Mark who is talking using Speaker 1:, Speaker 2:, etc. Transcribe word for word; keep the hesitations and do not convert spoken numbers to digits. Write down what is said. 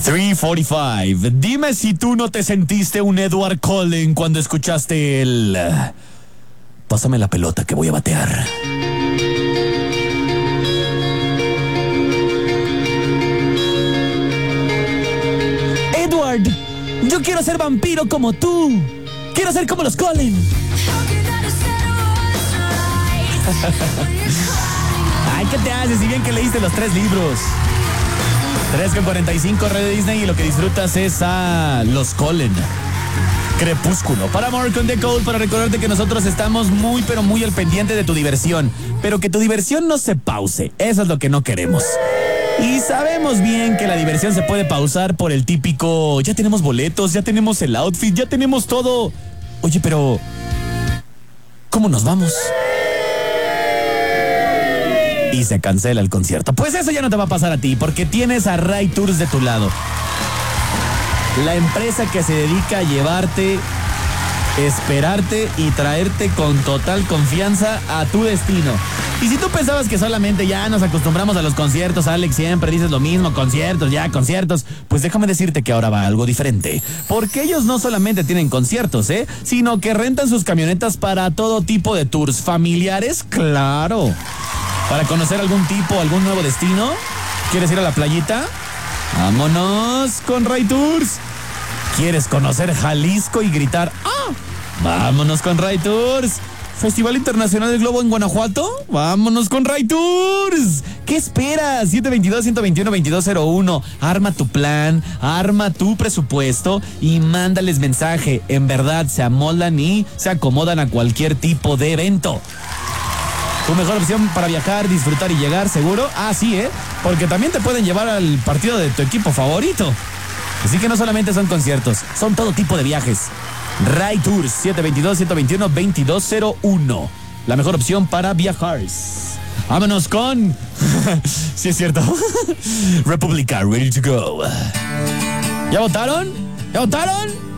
Speaker 1: tres cuarenta y cinco. Dime si tú no te sentiste un Edward Cullen cuando escuchaste el... Pásame la pelota que voy a batear. Edward, yo quiero ser vampiro como tú. Quiero ser como los Cullen. Ay, ¿qué te haces? Si bien que leíste los tres libros. tres con cuarenta y cinco, Radio Disney, y lo que disfrutas es a los Cullen. Crepúsculo. Para More con The Code, para recordarte que nosotros estamos muy, pero muy al pendiente de tu diversión. Pero que tu diversión no se pause. Eso es lo que no queremos. Y sabemos bien que la diversión se puede pausar por el típico, ya tenemos boletos, ya tenemos el outfit, ya tenemos todo. Oye, pero ¿cómo nos vamos? Y se cancela el concierto. Pues eso ya no te va a pasar a ti, porque tienes a Ray Tours de tu lado. La empresa que se dedica a llevarte, esperarte y traerte con total confianza a tu destino. Y si tú pensabas que solamente ya nos acostumbramos a los conciertos, Alex, siempre dices lo mismo, conciertos, ya, conciertos, pues déjame decirte que ahora va algo diferente. Porque ellos no solamente tienen conciertos, ¿eh? Sino que rentan sus camionetas para todo tipo de tours familiares, claro. Para conocer algún tipo, algún nuevo destino. ¿Quieres ir a la playita? ¡Vámonos con Ray Tours! ¿Quieres conocer Jalisco y gritar ¡ah! ¡Vámonos con Ray Tours! ¿Festival Internacional del Globo en Guanajuato? ¡Vámonos con Ray Tours! ¿Qué esperas? siete dos dos, uno dos uno, dos dos cero uno. Arma tu plan, arma tu presupuesto y mándales mensaje. En verdad se amoldan y se acomodan a cualquier tipo de evento. Tu mejor opción para viajar, disfrutar y llegar, ¿seguro? Ah, sí, ¿eh? Porque también te pueden llevar al partido de tu equipo favorito. Así que no solamente son conciertos, son todo tipo de viajes. Ray Tours, siete dos dos, uno dos uno, dos dos cero uno. La mejor opción para viajar. Vámonos con... sí, es cierto. República, ready to go. ¿Ya votaron? ¿Ya votaron?